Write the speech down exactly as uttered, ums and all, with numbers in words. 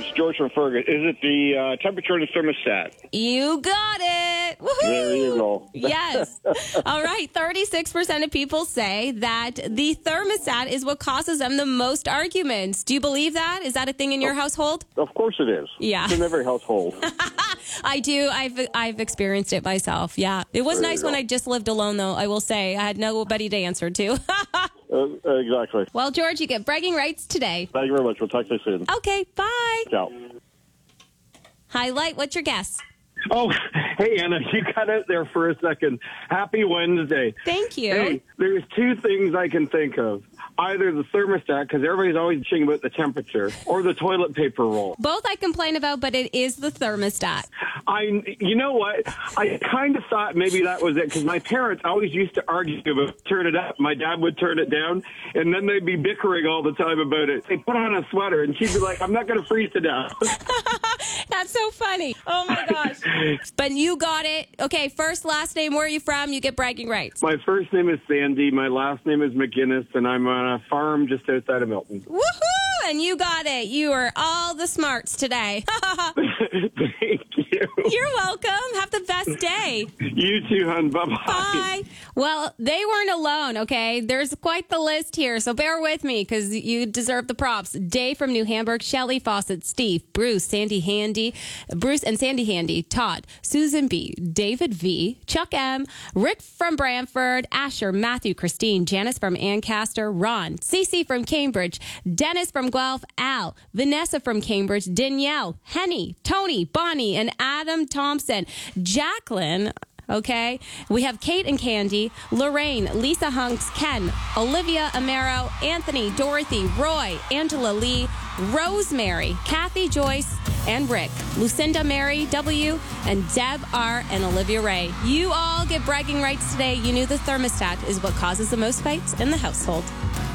it's George from Fergus. Is it the uh, temperature of the thermostat? You got it. Woohoo! There you go. Yes. All right. thirty-six percent of people say that the thermostat is what causes them the most arguments. Do you believe that? Is that a thing in your household? Of course it is. Yeah. It's in every household. I do. I've I've experienced it myself. Yeah. It was There nice you when go. I just lived alone, though, I will say. I had nobody to answer to. uh, exactly. Well, George, you get bragging rights today. Thank you very much. We'll talk to you soon. Okay. Bye. Ciao. Highlight. What's your guess? Oh, hey, Anna, you got out there for a second. Happy Wednesday. Thank you. Hey, there's two things I can think of. Either the thermostat, because everybody's always bitching about the temperature, or the toilet paper roll. Both I complain about, but it is the thermostat. I, you know what? I kind of thought maybe that was it, because my parents always used to argue about turn it up. My dad would turn it down, and then they'd be bickering all the time about it. They put on a sweater, and she'd be like, I'm not going to freeze to death. That's so funny. Oh, my gosh. But you got it. Okay, first, last name, where are you from? You get bragging rights. My first name is Sandy. My last name is McGinnis, and I'm on a farm just outside of Milton. Woohoo! And you got it. You are all the smarts today. Thank you. You're welcome. Have the best day. You too, hon. Bye-bye. Bye. Well, they weren't alone, okay? There's quite the list here, so bear with me because you deserve the props. Dave from New Hamburg, Shelley Fawcett, Steve, Bruce, Sandy Handy, Bruce and Sandy Handy, Todd, Susan B, David V, Chuck M, Rick from Brantford, Asher, Matthew, Christine, Janice from Ancaster, Ron, Cece from Cambridge, Dennis from Guelph, Al, Vanessa from Cambridge, Danielle, Henny, Tony, Bonnie, and Adam Thompson, Jacqueline. Okay, we have Kate and Candy, Lorraine, Lisa Hunks, Ken, Olivia Amaro, Anthony, Dorothy, Roy, Angela Lee, Rosemary, Kathy Joyce, and Rick, Lucinda Mary W, and Deb R, and Olivia Ray. You all get bragging rights today. You knew the thermostat is what causes the most fights in the household.